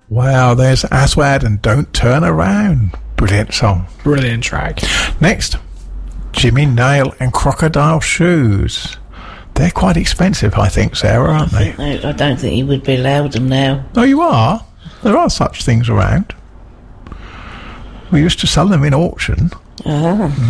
Wow, there's Aswad and Don't Turn Around. Brilliant song. Brilliant track. Next, Jimmy Nail and Crocodile Shoes. They're quite expensive, I think, Sarah, aren't they? I don't think you would be allowed them now. Oh, you are? There are such things around. We used to sell them in auction.